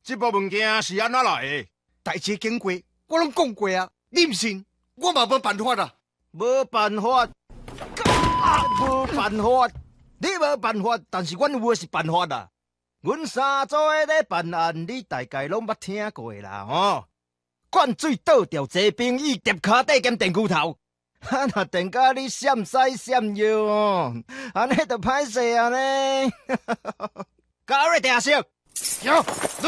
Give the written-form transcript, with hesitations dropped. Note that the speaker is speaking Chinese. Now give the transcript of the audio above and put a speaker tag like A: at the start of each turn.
A: 这部物件是安怎来的？
B: 代志经过，我拢讲过啊，你唔信，我嘛无办法啊。
A: 无办法，无办法，你无办法，但是阮有的是办法啦。阮三组的咧办案，你大概拢捌听过啦，吼。灌水倒掉坐冰椅，叠骹底兼电锯头，哈若电甲你闪西闪腰哦，安尼就歹势啊呢。高瑞定少。
B: 有。